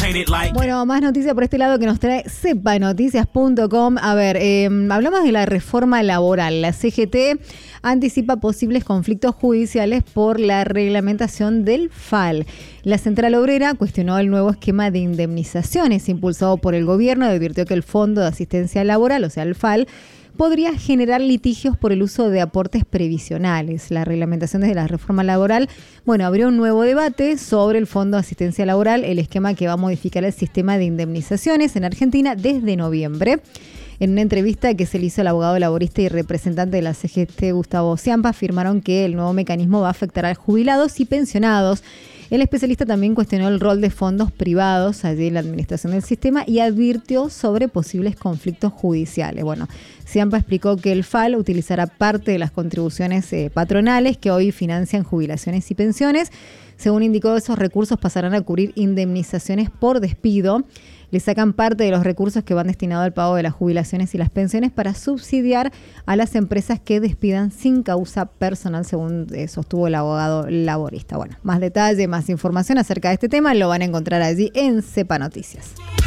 Bueno, más noticias por este lado que nos trae sepanoticias.com. A ver, hablamos de la reforma laboral. La CGT anticipa posibles conflictos judiciales por la reglamentación del FAL. La Central Obrera cuestionó el nuevo esquema de indemnizaciones impulsado por el gobierno y advirtió que el Fondo de Asistencia Laboral, o sea, el FAL, podría generar litigios por el uso de aportes previsionales. La reglamentación desde la reforma laboral, abrió un nuevo debate sobre el Fondo de Asistencia Laboral, el esquema que va a modificar el sistema de indemnizaciones en Argentina desde noviembre. En una entrevista que se le hizo al abogado laborista y representante de la CGT, Gustavo Ciampa, afirmaron que el nuevo mecanismo va a afectar a jubilados y pensionados. El especialista también cuestionó el rol de fondos privados allí en la administración del sistema y advirtió sobre posibles conflictos judiciales. Ciampa explicó que el FAL utilizará parte de las contribuciones patronales que hoy financian jubilaciones y pensiones. Según indicó, esos recursos pasarán a cubrir indemnizaciones por despido. Le sacan parte de los recursos que van destinados al pago de las jubilaciones y las pensiones para subsidiar a las empresas que despidan sin causa personal, según sostuvo el abogado laborista. Más detalle, más información acerca de este tema lo van a encontrar allí en Cepa Noticias.